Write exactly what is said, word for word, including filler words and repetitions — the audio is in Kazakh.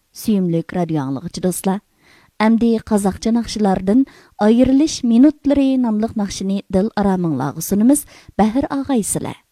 Suyumlik radio anlıqçı dostlar. Әмді қазақча нақшылардан айырылыш минутлары намлық нақшыны дыл арамыңлағы sunumuz Бәхір ағайсылар.